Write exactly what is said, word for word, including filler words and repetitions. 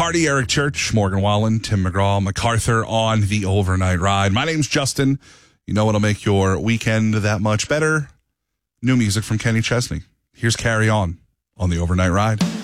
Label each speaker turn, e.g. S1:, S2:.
S1: Hardy, Eric Church, Morgan Wallen, Tim McGraw, MacArthur on the Overnight Ride. My name's Justin. You know what'll make your weekend that much better? New music from Kenny Chesney. Here's Carry On on the Overnight Ride.